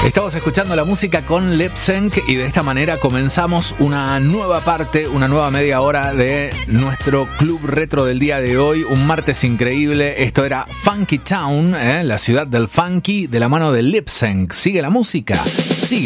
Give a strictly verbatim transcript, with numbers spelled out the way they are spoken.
Estamos escuchando la música con Lip Sync y de esta manera comenzamos una nueva parte, una nueva media hora de nuestro Club Retro del día de hoy. Un martes increíble. Esto era Funky Town, ¿eh? La ciudad del funky, de la mano de Lip Sync. Sigue la música, sigue.